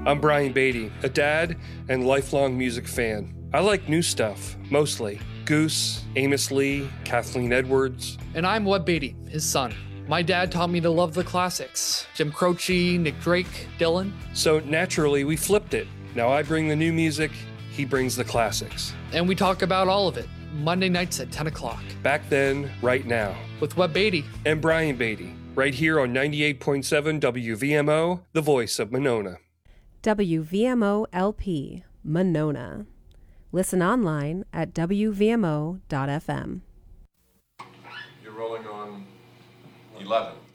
I'm Brian Beatty, a dad and lifelong music fan. I like new stuff, mostly. Goose, Amos Lee, Kathleen Edwards. And I'm Webb Beatty, his son. My dad taught me to love the classics. Jim Croce, Nick Drake, Dylan. So naturally, we flipped it. Now I bring the new music, he brings the classics. And we talk about all of it, Monday nights at 10 o'clock. Back then, right now. With Webb Beatty. And Brian Beatty, right here on 98.7 WVMO, the voice of Monona. WVMO LP, Monona. Listen online at WVMO.fm. You're rolling on 11.